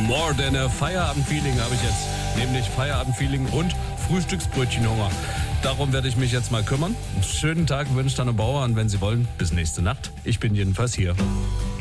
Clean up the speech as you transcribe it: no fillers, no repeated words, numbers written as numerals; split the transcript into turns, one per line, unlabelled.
More than a Feierabend-Feeling habe ich jetzt. Nämlich Feierabend-Feeling und Frühstücksbrötchenhunger. Darum werde ich mich jetzt mal kümmern. Schönen Tag wünscht Anne Bauer und wenn Sie wollen, bis nächste Nacht. Ich bin jedenfalls hier.